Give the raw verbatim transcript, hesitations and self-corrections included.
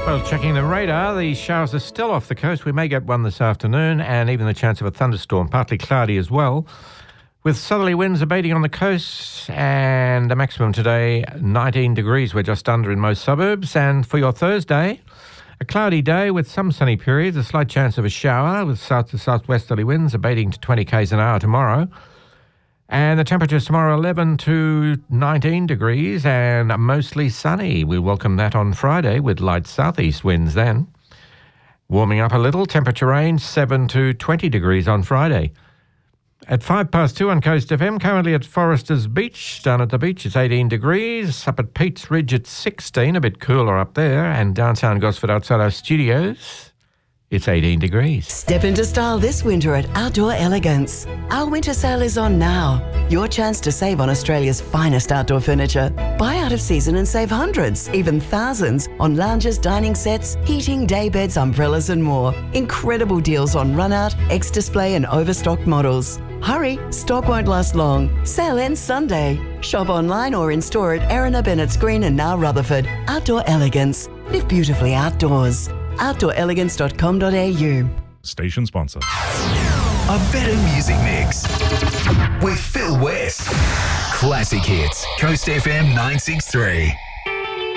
Well, checking the radar, the showers are still off the coast. We may get one this afternoon, and even the chance of a thunderstorm, partly cloudy as well, with southerly winds abating on the coast, and the maximum today, nineteen degrees. We're just under in most suburbs. And for your Thursday, a cloudy day with some sunny periods, a slight chance of a shower with south to southwesterly winds abating to twenty k's an hour tomorrow. And the temperatures tomorrow, eleven to nineteen degrees and mostly sunny. We welcome that on Friday with light southeast winds then. Warming up a little, temperature range seven to twenty degrees on Friday. At five past two on Coast F M, currently at Foresters Beach. Down at the beach it's eighteen degrees. Up at Pete's Ridge it's sixteen, a bit cooler up there. And downtown Gosford outside our studios, it's eighteen degrees. Step into style this winter at Outdoor Elegance. Our winter sale is on now. Your chance to save on Australia's finest outdoor furniture. Buy out of season and save hundreds, even thousands, on lounges, dining sets, heating, day beds, umbrellas and more. Incredible deals on run-out, ex-display and overstocked models. Hurry, stock won't last long. Sale ends Sunday. Shop online or in store at Erina Bennett's Green and now Rutherford. Outdoor Elegance. Live beautifully outdoors. outdoor elegance dot com dot a u. Station sponsor. A better music mix with Phil West. Classic hits. Coast F M nine six three.